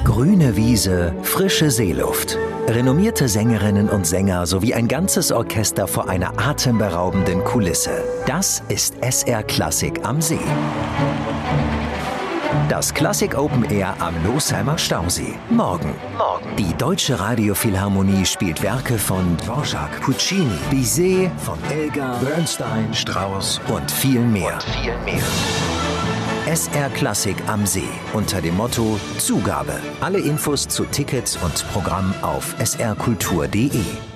Grüne Wiese, frische Seeluft. Renommierte Sängerinnen und Sänger sowie ein ganzes Orchester vor einer atemberaubenden Kulisse. Das ist SR Klassik am See. Das Klassik Open Air am Losheimer Stausee. Morgen. Die Deutsche Radiophilharmonie spielt Werke von Dvorak, Puccini, Bizet, von Elgar, Bernstein, Strauss und viel mehr. SR Klassik am See unter dem Motto Zugabe. Alle Infos zu Tickets und Programm auf srkultur.de.